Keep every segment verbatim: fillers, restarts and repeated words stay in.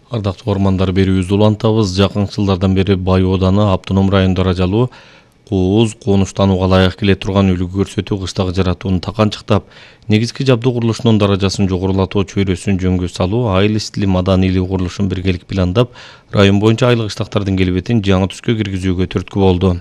Ардактуу ормандар берүүбүздү улантабыз. Жакынкы жылдардан бери Бай Ооданы автоном райондо аралуу кооз конуштанууга ылайык келе турган үлгү көрсөтүү кыштак жаратууну таканчыктап, негизги жабдуу курулушунун даражасын жогорулатуу чөйрөсүн жөнгө салуу, айыл стили маданийлик курулушун биргелик пландап, район боюнча айыл кыштактардын келбетин жаңы түскө киргизүүгө түрткү болду.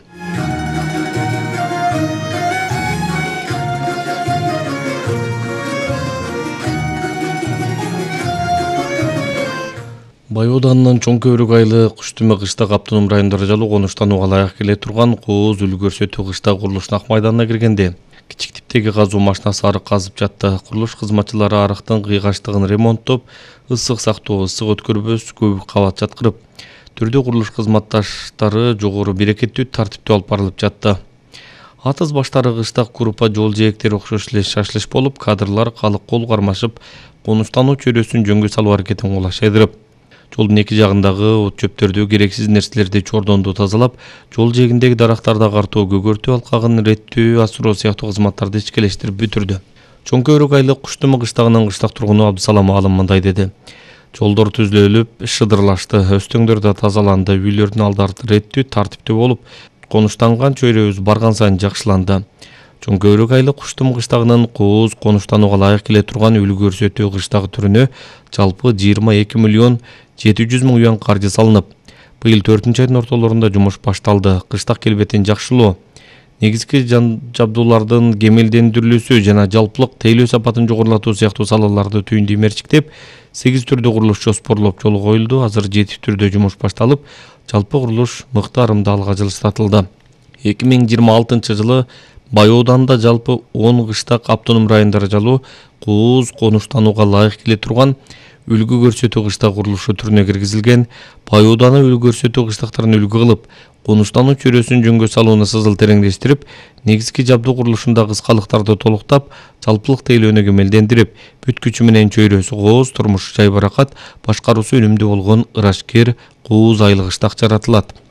Бай Ооданынын Чоң Көбүрөк айылы Куштүмө кыштак автоном райондо аралуу конуштанууга ылайык келе турган кооз үлгү көрсөтүү кыштак курулушунун ак майданына киргенде кичик типтеги казуу машинасы арык казып жатты. Курулуш кызматчылары арыктын кыйгачтыгын ремонттоп, ысык сактоо, ысык өткөрбөс көп кабат жаткырып, түрдүү курулуш кызматташтары жогору берекеттүү тартиптүү алып барылып жатты. Атыз баштары кыштак группа жол жээктери окшош эле шашылыш болуп, кадрлар калык кол кармашып, конуштануу чөйрөсүн жөнгө салуу аракетин кулашайдырып, жолдун эки жагындагы от чөптөрдү, керексиз нерселерди чордонду тазалап, жол жээгиндеги дарактарды агартуу, көгөртүү алкагын реттөө, асыроо сыяктуу кызматтарды ичкелештирип бүтүрдү. Чоң Көбүрөк айылы Куштүмө кыштагынын кыштак тургуну Абдысалам Аалым мындай деди. Жолдор түзүлүп, шыдырлашты, өстөңдөр да тазаланды, үйлөрдүн алдары реттүү, тартиптүү болуп, конуштанган чөйрөбүз барган сайын жакшыланды. Чоң Көбүрөк айылы Куштүмө кыштагынын кооз конуштанууга ылайык келе турган үлгү көрсөтүү кыштак түрүнө жалпы жыйырма эки миллион жети жүз миң юан каржы салынып, быйыл төртүнчү айдын ортолорунда жумуш башталды. Кыштак келбетин жакшылоо, негизги жабдуулардын кемелдендирилүүсү жана жалпылык тейлөө сапатын жогорулатуу сыяктуу салаларды түйүндү мерчиктеп, сегиз түрдө курулуш жоспорлоп жолго коюлду. Азыр жети түрдө жумуш башталып, жалпы курулуш мыктаарында алга жылжытылды. эки миң жыйырма алтынчы жылы Бай Ооданында жалпы он кыштак автоном райондо аралуу кооз конуштанууга ылайык келе турган үлгү көрсөтүү кыштак курулушу түрүнө киргизилген. Бай Ооданы үлгү көрсөтүү кыштактарын үлгү кылып, конуштануу чөйрөсүн жөнгө салууну сызыл тереңдештирип, негизги жабдуу курулушунда кыскалыктарды толуктап, жалпылык тейлөөнү кемелдендирип, бүт күчү менен чөйрөсү кооз, турмушу жай баракат, башкаруусу үнүмдүү болгон ырашкер кооз айыл кыштак жаратылат.